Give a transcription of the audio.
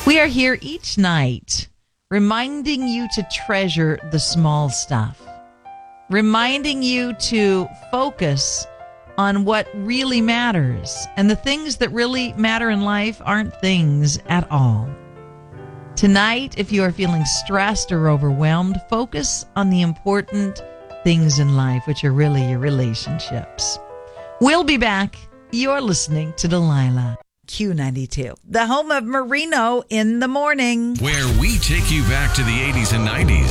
We are here each night reminding you to treasure the small stuff, reminding you to focus on what really matters. And the things that really matter in life aren't things at all. Tonight, if you are feeling stressed or overwhelmed, focus on the important things in life, which are really your relationships. We'll be back. You're listening to Delilah. Q92, the home of Merino in the morning. Where we take you back to the 80s and 90s.